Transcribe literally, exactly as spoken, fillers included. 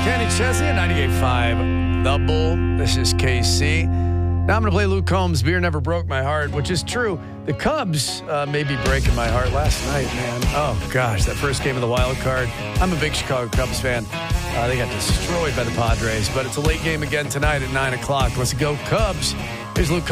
Kenny Chesney at ninety-eight point five The Bull. This is K C. Now I'm going to play Luke Combs' Beer Never Broke My Heart, which is true. The Cubs uh, may be breaking my heart last night, man. Oh, gosh, that first game of the wild card. I'm a big Chicago Cubs fan. Uh, they got destroyed by the Padres, but it's a late game again tonight at nine o'clock. Let's go Cubs. Here's Luke Combs.